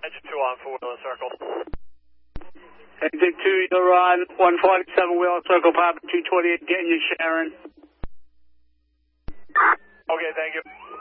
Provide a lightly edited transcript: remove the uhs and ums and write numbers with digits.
Engine 2 on for Wheeler Circle. Exit 2, you're on 147 Wheeler Circle, Papa 228, getting you, Sharon. Okay, thank you.